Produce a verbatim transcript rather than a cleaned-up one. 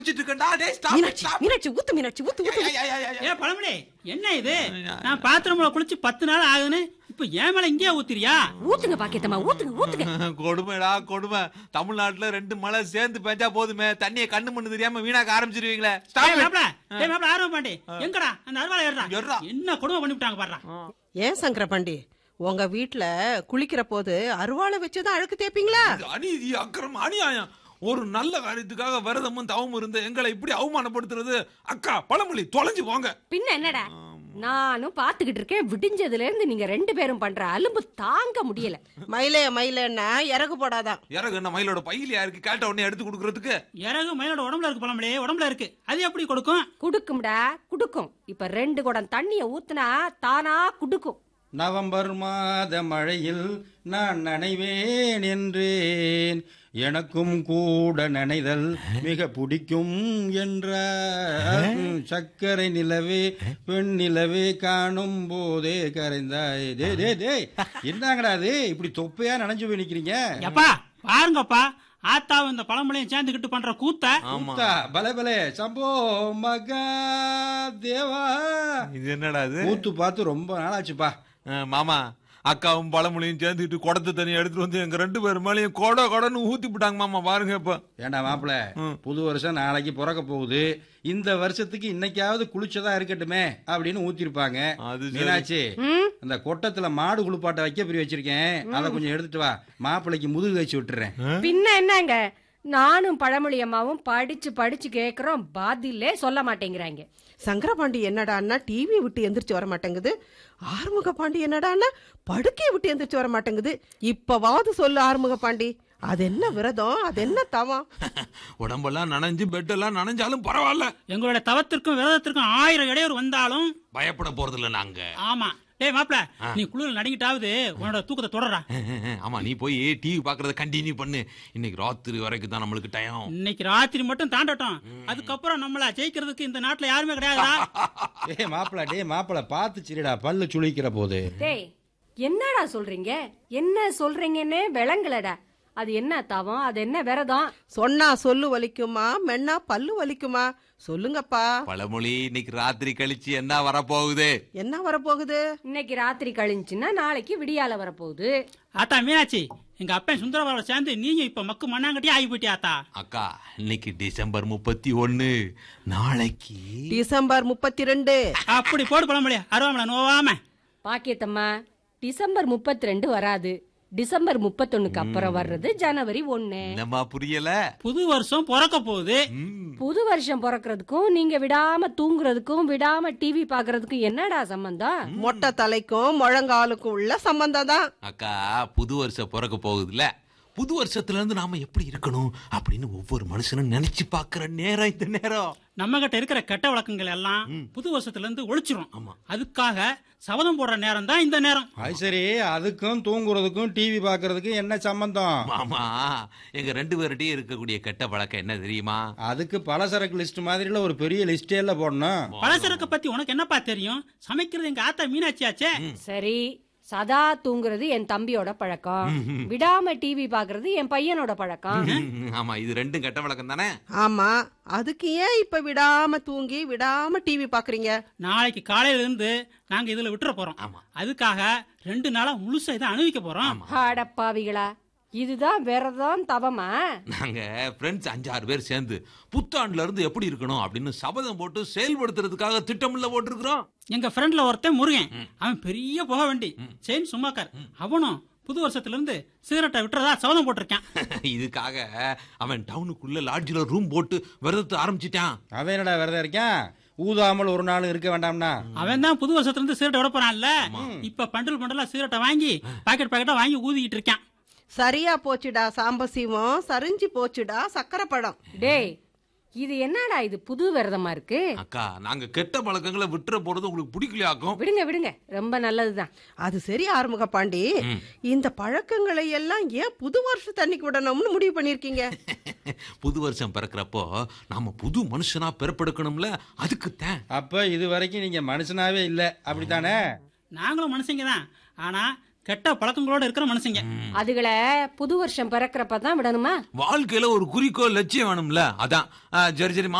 என்ன இது? நான் பாத்திரம்ல குளிச்சு பத்து நாள் ஆகுதுன்னு இப்ப ஏன் மேல இங்கே ஊத்திரியா? ஊத்துங்க பாக்கியத்தம்மா, ஊத்துங்க ஊத்துங்க. கொடுமைடா கொடுமை. தமிழ்நாட்டுல ரெண்டு மழை சேர்ந்து பெஞ்சா போதுமே, தண்ணிய கண்ணு மண்ணு தெரியாம வீணாக்க ஆரம்பிச்சிருவீங்களே. ஆரம்ப பாண்டி எங்கடா அந்த அருவாளை ஏறா? என்ன கொடுமை பண்ணிவிட்டாங்க பாரு. ஏன் சங்கர பாண்டி, உங்க வீட்டுல குளிக்கிற போது அருவாளை வச்சுதான் அழுக்கு தேப்பீங்களா? அநீதி, அக்கிரமம், அநியாயம். ஒரு நல்ல காரியத்துக்காக விரதமும் தவமும் இருந்து எங்களை இப்படி அவமானப்படுத்துறது. அக்கா பழமொழி தொலைஞ்சு போங்க. பின்ன என்னடா, நானும் பாத்துக்கிட்டு இருக்கேன். விடிஞ்சதுல இருந்து நீங்க ரெண்டு பேரும் பண்ற அலும்பு தாங்க முடியல. மயிலே மயிலேன்னா இறகு போடாதான். இறகு என்ன மயிலோட பையில இருக்கு? கேட்ட உடனே எடுத்து கொடுக்கறதுக்கு? இறகு மயிலோட உடம்புல இருக்கு பழமொழி, உடம்புல இருக்கு. அது எப்படி கொடுக்கும்? குடுக்கும்டா குடுக்கும். இப்ப ரெண்டு குடம் தண்ணிய ஊத்துனா தானா குடுக்கும். நவம்பர் மாத மழையில் நான் நனைவேன் என்றேன், எனக்கும் கூட நனைதல் மிக பிடிக்கும் என்றார். சர்க்கரை நிலவே பெண் நிலவே காணும் போதே கரைந்தாய். டே டே டே என்னங்கடா அது இப்படி தொப்பையா நனைஞ்சு போய் நிக்கிறீங்க? எப்பா பாருங்கப்பா, ஆத்தாவும் இந்த பழமொழியும் சேர்ந்துகிட்டு பண்ற கூத்த. கூத்தா பலே பலே சம்போ மகா தேவா. இது என்னடா இது? கூத்து பார்த்து ரொம்ப நாளாச்சுப்பா. மாமா, அக்காவும் பழமொழியும் சேர்ந்துட்டு குடத்து தண்ணி எடுத்துட்டு வந்து எங்க ரெண்டு பேர் மேலேயும் கொட கொடன்னு ஊத்தி விட்டாங்க மாமா. பாருங்க இப்ப. ஏண்டா மாப்பிள்ள, புது வருஷம் நாளைக்கு பிறக்க போகுது, இந்த வருஷத்துக்கு இன்னைக்காவது குளிச்சதா இருக்கட்டுமே அப்படின்னு ஊத்திருப்பாங்க. மீனாட்சி, அந்த கொட்டத்துல மாடு குளிப்பாட்ட வைக்க பிரி வச்சிருக்கேன், அதை கொஞ்சம் எடுத்துட்டு வா, மாப்பிள்ளைக்கு முதுகு வச்சு விட்டுறேன். பின்ன என்னங்க, நானும் பழமொழி அம்மாவும் படிச்சு படிச்சு கேக்குறோம், பதிலே சொல்ல மாட்டேங்கிறாங்க. சங்கர பாண்டி என்னடான்னா டிவி விட்டு எந்திரிச்சு வர மாட்டேங்குது. ஆறுமுக பாண்டி என்னடான்னா படுக்கையை விட்டு எந்திரிச்சு வர மாட்டேங்குது. இப்பவாவது சொல்லு ஆறுமுக பாண்டி, அது என்ன விரதம், அது என்ன தவம்? உடம்பெல்லாம் நனைஞ்சு பெட்டெல்லாம் நனைஞ்சாலும் பரவாயில்ல. எங்களுடைய தவத்திற்கும் விரதத்திற்கும் ஆயிரம் இடையூறு வந்தாலும் பயப்பட போறது இல்ல நாங்க. ஆமா. டேய் மாப்ள, நீ குளிர்ல நடிங்கிட்டாவது உன்னோட தூக்கத்தை தொடரா. ஆமா, நீ போய் டிவி பாக்குறத கண்டினியூ பண்ணு. இன்னைக்கு ராத்திரி வரைக்கும் தான் நம்மளுக்கு டைம். இன்னைக்கு ராத்திரி மட்டும் தாண்டட்டும், அதுக்கப்புறம் நம்மள ஜெயிக்கிறதுக்கு இந்த நாட்டுல யாருமே கிடையாதுடா. டேய் மாப்ள, டேய் மாப்ள பாத்து சிரிடா, பல்லு சுளிக்கிற போது. டேய் என்னடா சொல்றீங்க, என்ன சொல்றீங்கன்னு விளங்கலடா. அது என்ன தவம், அது என்ன விரதம்? சொன்னா சொல்லு வலிக்குமா, மென்னா பல்லு வலிக்குமா? சொல்லுங்கப்பா. பழமொழி, இன்னைக்கு ராத்திரி கழிச்சு என்ன வரப்போகுது? என்ன வரப்போகுது? இன்னைக்கு ராத்திரி கழிச்சுன்னா நாளைக்கு விடியால வரப்போகுது. ஆத்தா மீனாட்சி, எங்க அப்பா சுந்தரவாரோட சேர்ந்து நீங்க இப்ப மக்கு மண்ணாங்கட்டி ஆகி போயிட்டே ஆத்தா. அக்கா, இன்னைக்கு டிசம்பர் முப்பத்தி ஒன்னு, நாளைக்கு டிசம்பர் முப்பத்தி ரெண்டு. அப்படி போடு பழமொழி, அருவாமல நோவாம. பாக்கியத்தம்மா, டிசம்பர் முப்பத்தி ரெண்டு வராது, டிசம்பர் முப்பத்தொன்னுக்கு அப்புறம் வர்றது ஜனவரி ஒன்னு. என்னமா புரியல? புது வருஷம் பிறக்க போகுது. புது வருஷம் பிறக்கிறதுக்கும் நீங்க விடாம தூங்குறதுக்கும் விடாம டிவி பாக்குறதுக்கும் என்னடா சம்பந்தம்? மொட்டை தலைக்கும் முழங்காலுக்கும் உள்ள சம்பந்தம் தான். அக்கா, புது வருஷம் பிறக்க போகுதுல்ல, புது வருஷத்துல இருந்து நாம எப்படி இருக்கணும் அப்படின்னு ஒவ்வொரு மனுஷனும் நினைச்சு பாக்குற நேரம் இந்த நேரம். நம்ம கிட்ட இருக்கிற கெட்ட வழக்கங்கள் எல்லாம் புது வருஷத்துல இருந்து ஒழிச்சிரும். அதுக்காக சபதம் போடுற நேரம் தான் இந்த நேரம். அது சரி, அதுக்கும் தூங்குறதுக்கும் டிவி பாக்குறதுக்கும் என்ன சம்பந்தம்? மாமா, எங்க ரெண்டு பேர்கிட்டயும் இருக்கக்கூடிய கெட்ட பழக்கம் என்ன தெரியுமா? அதுக்கு பலசரக்கு லிஸ்ட் மாதிரில ஒரு பெரிய லிஸ்டே எல்லாம் போடணும். பலசரக்கு பத்தி உனக்கு என்னப்பா தெரியும்? சமைக்கிறது எங்க ஆத்தா மீனாட்சியாச்சே. சரி, சதா தூங்குறது என் தம்பியோட பழக்கம், விடாம டிவி பாக்குறது என் பையனோட பழக்கம். ஆமா, இது ரெண்டும் கெட்ட வழக்கம் தானே. ஆமா, அதுக்கு ஏன் இப்ப விடாம தூங்கி விடாம டிவி பாக்குறீங்க? நாளைக்கு காலையில இருந்து நாங்க இதுல விட்டுற போறோம். அதுக்காக ரெண்டு நாளா முழுசா இதை அனுபவிக்க போறோம். அடப்பாவிகளா, இதுதான் விரதம் தவமா? நாங்க ஃப்ரெண்ட்ஸ் அஞ்சாறு பேர் சேர்ந்து புத்தாண்டுல இருந்து எப்படி இருக்கணும் அப்படின்னு சபதம் போட்டு செயல்படுத்துறதுக்காக திட்டமில்ல போட்டிருக்கிறோம். எங்க ஃப்ரெண்ட்ல ஒருத்தன் முருகன், அவன் பெரிய புகை வண்டி செயின் சும்மாக்கார். அவனும் புது வருஷத்துல இருந்து சிகரெட்டை விட்டுறதா சபதம் போட்டிருக்கான். இதுக்காக அவன் டவுனுக்குள்ள லாட்ஜில ரூம் போட்டு விரதத்தை ஆரம்பிச்சிட்டான். அவன் என்னடா விரதம் இருக்கான்? ஊதாமல் ஒரு நாள் இருக்க வேண்டாம்னா? அவன் தான் புது வருஷத்துல இருந்து சிகரெட்டை விட போறான்ல, இப்ப பண்டல் பண்டலா சிகரெட்டை வாங்கி பாக்கெட் பாக்கெட்டா வாங்கி ஊதிக்கிட்டு இருக்கான். சரியா போச்சுடா சாம்பசிவம், சரிஞ்சு போச்சுடா சக்கரை படம். டேய், இது என்னடா இது புது விரதமா இருக்கு? அக்கா, நாங்க கெட்ட பழக்கங்களை விட்டுற போறது உங்களுக்கு பிடிக்கலையாக்கும். விடுங்க விடுங்க, ரொம்ப நல்லதுதான். அது சரி ஆறுமுக பாண்டி, இந்த பழக்கங்களை எல்லாம் ஏன் புது வருஷம் தண்ணிக்கு விடணும்னு முடிவு பண்ணிருக்கீங்க? புது வருஷம் பிறக்கிறப்போ நாம புது மனுஷனா பிறப்பெடுக்கணும்ல, அதுக்குத்தான். அப்ப இது வரைக்கும் நீங்க மனுஷனாவே இல்ல, அப்படித்தானே? நாங்களும் மனுஷங்க தான், ஆனா கெட்ட பழக்கங்களோட இருக்கிற மனுஷங்க. அதுகளை புது வருஷம் பிறக்கிறப்பதான் விடணுமா? வாழ்க்கையில ஒரு குறிக்கோள் லட்சியம் வேணும்ல, அதான். ஆ, சரி சரி